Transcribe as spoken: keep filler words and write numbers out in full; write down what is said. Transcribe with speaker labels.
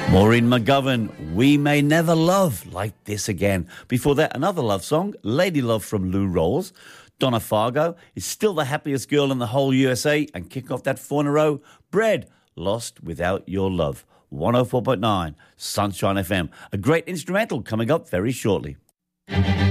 Speaker 1: Maureen McGovern, We May Never Love Like This Again. Before that, another love song, Lady Love from Lou Rawls. Donna Fargo is still the happiest girl in the whole U S A. And kick off that four in a row, Bread, Lost Without Your Love. one oh four point nine Sunshine F M. A great instrumental coming up very shortly.